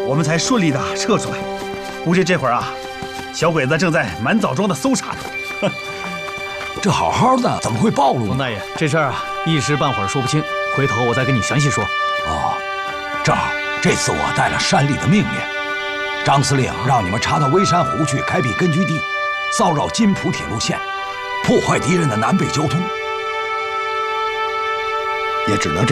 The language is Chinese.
我们才顺利的撤出来。估计这会儿啊，小鬼子正在满枣庄的搜查中。 这好好的怎么会暴露呢？ 王大爷，这事儿啊，一时半会儿说不清，回头我再跟你详细说。 哦，正好这次我带了山里的命令，张司令让你们查到微山湖去开辟根据地，骚扰津浦铁路线，破坏敌人的南北交通， 也只能